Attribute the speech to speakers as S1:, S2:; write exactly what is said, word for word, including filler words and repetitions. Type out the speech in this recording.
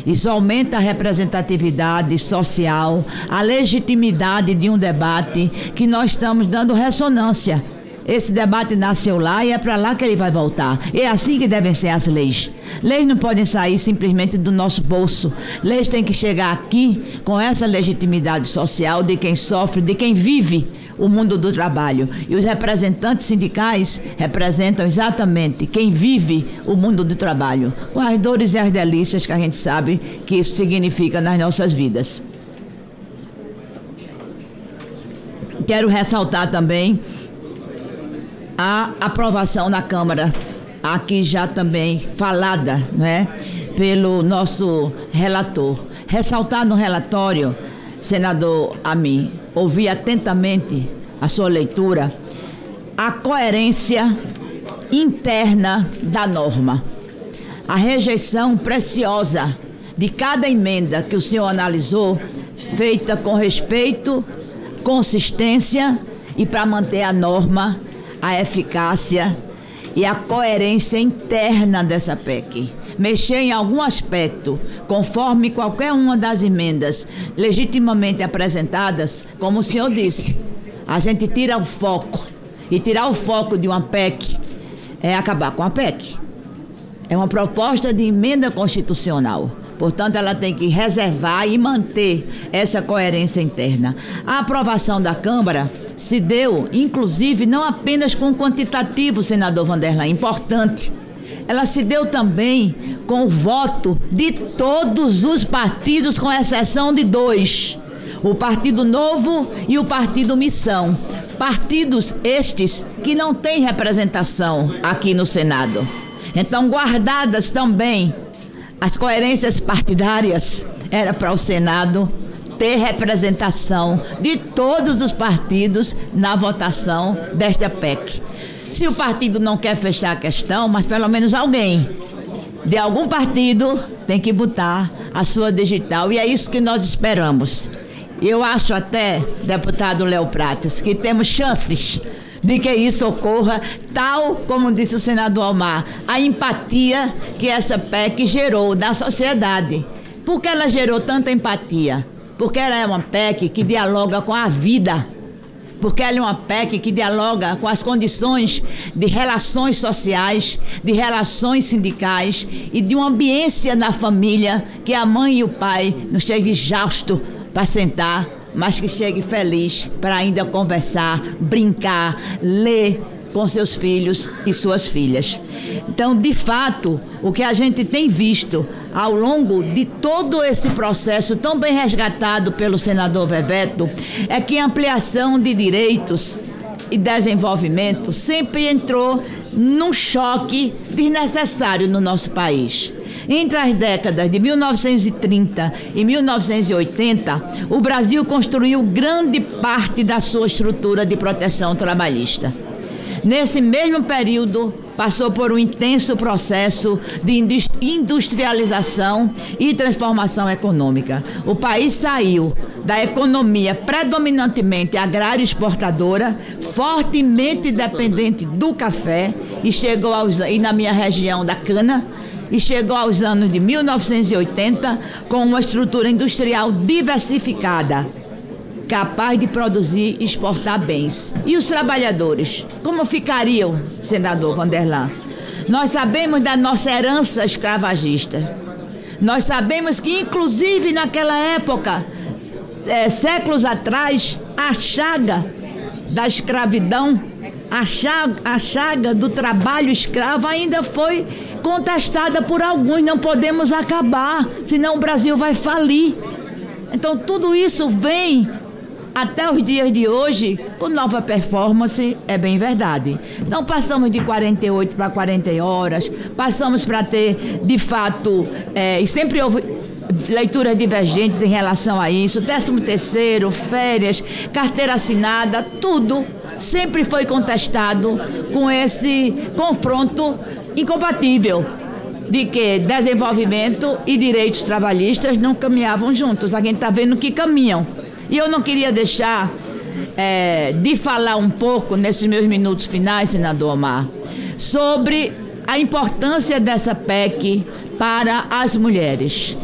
S1: Isso aumenta a representatividade social, a legitimidade de um debate que nós estamos dando ressonância. Esse debate nasceu lá e é para lá que ele vai voltar. É assim que devem ser as leis. Leis não podem sair simplesmente do nosso bolso. Leis têm que chegar aqui com essa legitimidade social de quem sofre, de quem vive o mundo do trabalho. E os representantes sindicais representam exatamente quem vive o mundo do trabalho, com as dores e as delícias que a gente sabe que isso significa nas nossas vidas. Quero ressaltar também a aprovação na Câmara, aqui já também falada, não é, pelo nosso relator. Ressaltar no relatório, senador Amin, ouvi atentamente a sua leitura, a coerência interna da norma, a rejeição preciosa de cada emenda que o senhor analisou, feita com respeito, consistência e para manter a norma, a eficácia e a coerência interna dessa P E C. Mexer em algum aspecto, conforme qualquer uma das emendas legitimamente apresentadas, como o senhor disse, a gente tira o foco. E tirar o foco de uma P E C é acabar com a P E C. É uma proposta de emenda constitucional. Portanto, ela tem que reservar e manter essa coerência interna. A aprovação da Câmara se deu, inclusive, não apenas com o quantitativo, senador Vanderlei, importante. Ela se deu também com o voto de todos os partidos, com exceção de dois. O Partido Novo e o Partido Missão. Partidos estes que não têm representação aqui no Senado. Então, guardadas também as coerências partidárias, era para o Senado ter representação de todos os partidos na votação desta P E C. Se o partido não quer fechar a questão, mas pelo menos alguém de algum partido tem que botar a sua digital, e é isso que nós esperamos. Eu acho até, deputado Léo Prates, que temos chances de que isso ocorra, tal como disse o senador Omar, a empatia que essa P E C gerou na sociedade. Por que ela gerou tanta empatia? Porque ela é uma P E C que dialoga com a vida, porque ela é uma P E C que dialoga com as condições de relações sociais, de relações sindicais e de uma ambiência na família que a mãe e o pai não cheguem exaustos para sentar, mas que chegue feliz para ainda conversar, brincar, ler com seus filhos e suas filhas. Então, de fato, o que a gente tem visto ao longo de todo esse processo tão bem resgatado pelo senador Veveto é que a ampliação de direitos e desenvolvimento sempre entrou num choque desnecessário no nosso país. Entre as décadas de mil novecentos e trinta e mil novecentos e oitenta, o Brasil construiu grande parte da sua estrutura de proteção trabalhista. Nesse mesmo período, passou por um intenso processo de industrialização e transformação econômica. O país saiu da economia predominantemente agrária exportadora, fortemente dependente do café, e chegou aos, e na minha região da cana, e chegou aos anos de mil novecentos e oitenta com uma estrutura industrial diversificada, capaz de produzir e exportar bens. E os trabalhadores, como ficariam, senador Vanderlei? Nós sabemos da nossa herança escravagista. Nós sabemos que, inclusive naquela época, é, séculos atrás, a chaga da escravidão, a chaga, a chaga do trabalho escravo ainda foi contestada por alguns. Não podemos acabar, senão o Brasil vai falir. Então, tudo isso vem até os dias de hoje com nova performance, é bem verdade. Então, passamos de quarenta e oito para quarenta horas, passamos para ter, de fato, é, e sempre houve leituras divergentes em relação a isso, décimo terceiro, férias, carteira assinada, tudo sempre foi contestado com esse confronto incompatível de que desenvolvimento e direitos trabalhistas não caminhavam juntos. A gente está vendo que caminham. E eu não queria deixar é, de falar um pouco, nesses meus minutos finais, senador Omar, sobre a importância dessa P E C para as mulheres.